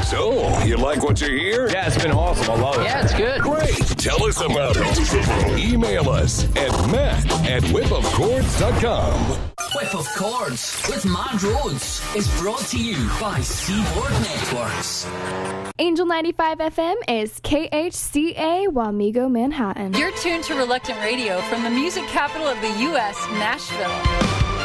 So, you like what you hear? Yeah, it's been awesome. I love it. Yeah, it's good. Great. Tell us about it. Email us at matt@whipofchords.com. Whip of Chords with Matt Rhodes is brought to you by Seaboard Networks. Angel 95 FM is KHCA Wamego, Manhattan. You're tuned to Reluctant Radio from the music capital of the U.S., Nashville.